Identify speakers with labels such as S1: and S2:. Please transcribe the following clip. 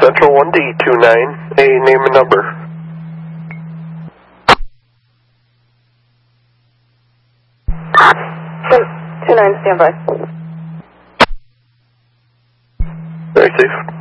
S1: Central 1D29, a name and number.
S2: 29, stand by.
S1: Very safe.